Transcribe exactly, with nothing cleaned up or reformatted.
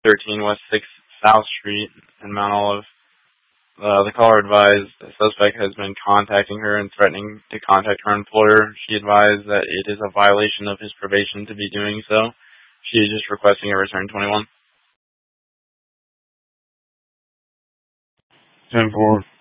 thirteen West sixth South Street in Mount Olive. Uh, the caller advised the suspect has been contacting her and threatening to contact her employer. She advised that it is a violation of his probation to be doing so. She is just requesting a return twenty-one. ten four.